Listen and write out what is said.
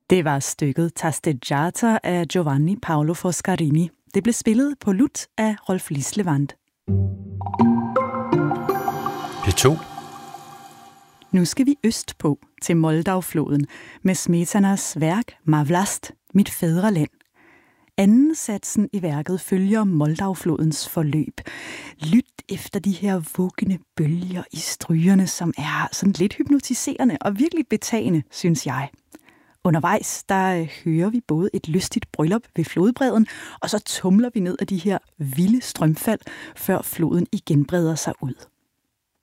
Det var stykket Tasteggiata af Giovanni Paolo Foscarini. Det blev spillet på lut af Rolf Lislevand. P2. Nu skal vi østpå til Moldavfloden med Smetanas værk Mavlast, mit fædreland. Anden satsen i værket følger Moldavflodens forløb. Lyt efter de her vuggende bølger i strygerne, som er sådan lidt hypnotiserende og virkelig betagende, synes jeg. Undervejs, der hører vi både et lystigt bryllup ved flodbredden, og så tumler vi ned ad de her vilde strømfald, før floden igen breder sig ud.